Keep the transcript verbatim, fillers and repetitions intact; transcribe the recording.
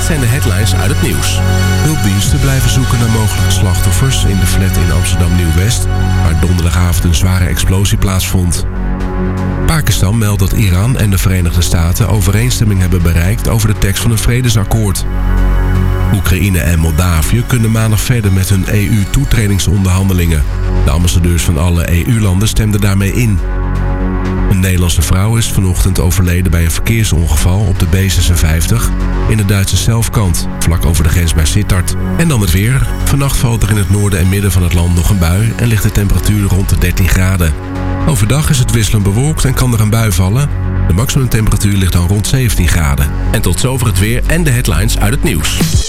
zijn de headlines uit het nieuws. Hulpdiensten blijven zoeken naar mogelijke slachtoffers in de flat in Amsterdam-Nieuw-West, waar donderdagavond een zware explosie plaatsvond. Pakistan meldt dat Iran en de Verenigde Staten overeenstemming hebben bereikt over de tekst van een vredesakkoord. Oekraïne en Moldavië kunnen maandag verder met hun E U-toetredingsonderhandelingen. De ambassadeurs van alle E U-landen stemden daarmee in. Een Nederlandse vrouw is vanochtend overleden bij een verkeersongeval op de B zesenvijftig in de Duitse Zelfkant, vlak over de grens bij Sittard. En dan het weer. Vannacht valt er in het noorden en midden van het land nog een bui en ligt de temperatuur rond de dertien graden. Overdag is het wisselend bewolkt en kan er een bui vallen. De maximumtemperatuur ligt dan rond zeventien graden. En tot zover het weer en de headlines uit het nieuws.